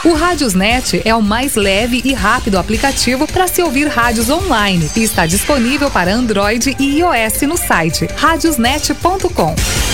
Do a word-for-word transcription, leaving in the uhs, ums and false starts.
O Rádiosnet é o mais leve e rápido aplicativo para se ouvir rádios online e está disponível para Android e iOS no site radiosnet ponto com.